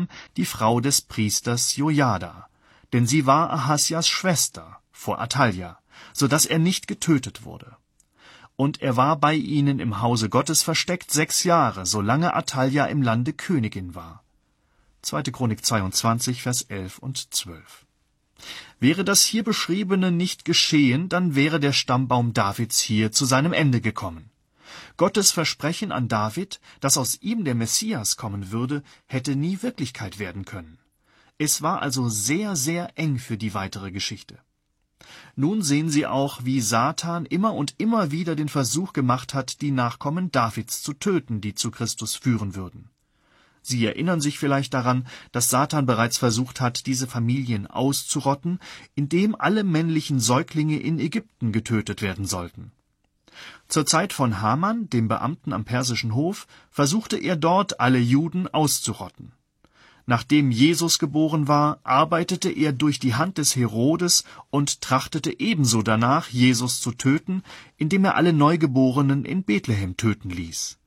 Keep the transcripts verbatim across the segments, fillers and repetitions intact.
Ahinoam, die Frau des Priesters Jojada, denn sie war Ahasjas Schwester vor Athalja, so dass er nicht getötet wurde. Und er war bei ihnen im Hause Gottes versteckt sechs Jahre, solange Athalja im Lande Königin war. zweite. Chronik zweiundzwanzig, Vers elf und zwölf. Wäre das hier Beschriebene nicht geschehen, dann wäre der Stammbaum Davids hier zu seinem Ende gekommen. Gottes Versprechen an David, dass aus ihm der Messias kommen würde, hätte nie Wirklichkeit werden können. Es war also sehr, sehr eng für die weitere Geschichte. Nun sehen Sie auch, wie Satan immer und immer wieder den Versuch gemacht hat, die Nachkommen Davids zu töten, die zu Christus führen würden. Sie erinnern sich vielleicht daran, dass Satan bereits versucht hat, diese Familien auszurotten, indem alle männlichen Säuglinge in Ägypten getötet werden sollten. Zur Zeit von Haman, dem Beamten am persischen Hof, versuchte er dort, alle Juden auszurotten. Nachdem Jesus geboren war, arbeitete er durch die Hand des Herodes und trachtete ebenso danach, Jesus zu töten, indem er alle Neugeborenen in Bethlehem töten ließ.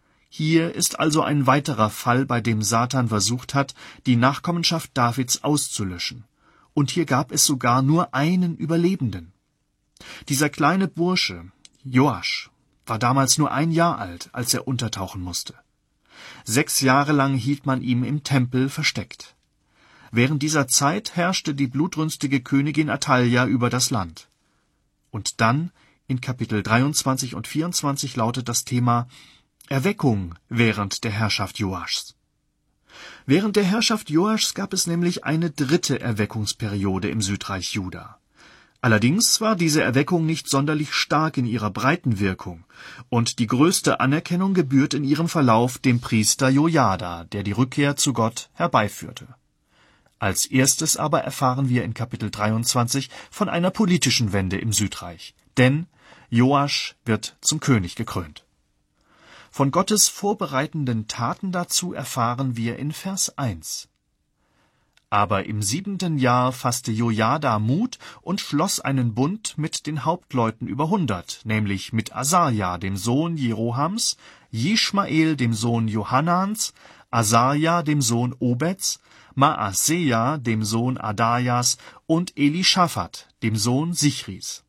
Hier ist also ein weiterer Fall, bei dem Satan versucht hat, die Nachkommenschaft Davids auszulöschen. Und hier gab es sogar nur einen Überlebenden. Dieser kleine Bursche, Joasch, war damals nur ein Jahr alt, als er untertauchen musste. Sechs Jahre lang hielt man ihn im Tempel versteckt. Während dieser Zeit herrschte die blutrünstige Königin Athalja über das Land. Und dann, in Kapitel dreiundzwanzig und vierundzwanzig, lautet das Thema Erweckung während der Herrschaft Joaschs. Während der Herrschaft Joaschs gab es nämlich eine dritte Erweckungsperiode im Südreich Juda. Allerdings war diese Erweckung nicht sonderlich stark in ihrer breiten Wirkung, und die größte Anerkennung gebührt in ihrem Verlauf dem Priester Jojada, der die Rückkehr zu Gott herbeiführte. Als erstes aber erfahren wir in Kapitel dreiundzwanzig von einer politischen Wende im Südreich, denn Joasch wird zum König gekrönt. Von Gottes vorbereitenden Taten dazu erfahren wir in Vers eins. Aber im siebenten Jahr fasste Jojada Mut und schloss einen Bund mit den Hauptleuten über hundert, nämlich mit Asaja, dem Sohn Jerohams, Jischmael, dem Sohn Johanans, Asaja, dem Sohn Obeds, Maaseja, dem Sohn Adajas und Elischaphat, dem Sohn Sichris.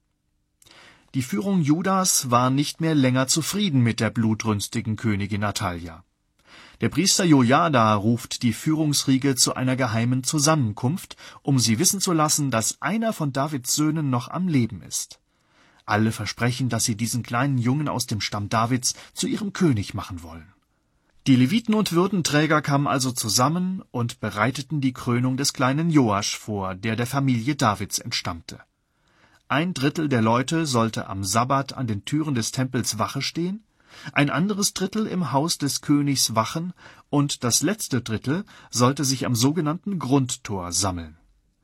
Die Führung Judas war nicht mehr länger zufrieden mit der blutrünstigen Königin Athalja. Der Priester Jojada ruft die Führungsriege zu einer geheimen Zusammenkunft, um sie wissen zu lassen, dass einer von Davids Söhnen noch am Leben ist. Alle versprechen, dass sie diesen kleinen Jungen aus dem Stamm Davids zu ihrem König machen wollen. Die Leviten und Würdenträger kamen also zusammen und bereiteten die Krönung des kleinen Joasch vor, der der Familie Davids entstammte. Ein Drittel der Leute sollte am Sabbat an den Türen des Tempels Wache stehen, ein anderes Drittel im Haus des Königs wachen und das letzte Drittel sollte sich am sogenannten Grundtor sammeln.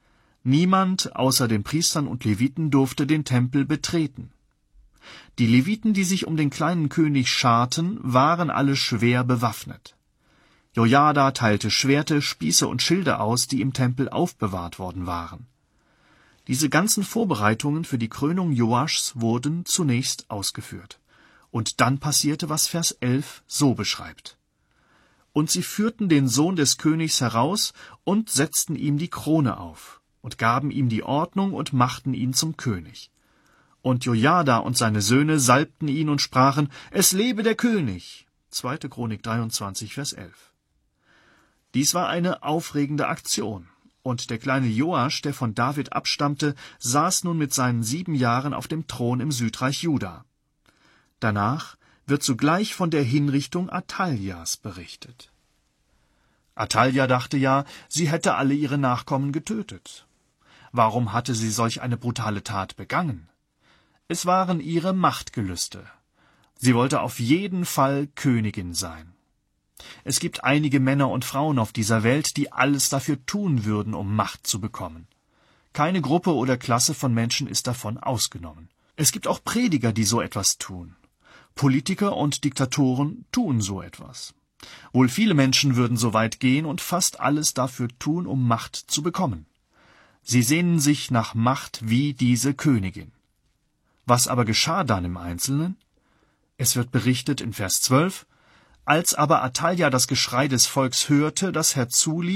Niemand außer den Priestern und Leviten durfte den Tempel betreten. Die Leviten, die sich um den kleinen König scharten, waren alle schwer bewaffnet. Jojada teilte Schwerte, Spieße und Schilde aus, die im Tempel aufbewahrt worden waren. Diese ganzen Vorbereitungen für die Krönung Joaschs wurden zunächst ausgeführt. Und dann passierte, was Vers elf so beschreibt. Und sie führten den Sohn des Königs heraus und setzten ihm die Krone auf und gaben ihm die Ordnung und machten ihn zum König. Und Jojada und seine Söhne salbten ihn und sprachen, es lebe der König. zweite. Chronik dreiundzwanzig, Vers elf. Dies war eine aufregende Aktion. Und der kleine Joasch, der von David abstammte, saß nun mit seinen sieben Jahren auf dem Thron im Südreich Juda. Danach wird sogleich von der Hinrichtung Athaljas berichtet. Athalja dachte ja, sie hätte alle ihre Nachkommen getötet. Warum hatte sie solch eine brutale Tat begangen? Es waren ihre Machtgelüste. Sie wollte auf jeden Fall Königin sein. Es gibt einige Männer und Frauen auf dieser Welt, die alles dafür tun würden, um Macht zu bekommen. Keine Gruppe oder Klasse von Menschen ist davon ausgenommen. Es gibt auch Prediger, die so etwas tun. Politiker und Diktatoren tun so etwas. Wohl viele Menschen würden so weit gehen und fast alles dafür tun, um Macht zu bekommen. Sie sehnen sich nach Macht wie diese Königin. Was aber geschah dann im Einzelnen? Es wird berichtet in Vers zwölf, als aber Athalja das Geschrei des Volks hörte, das herzuließ,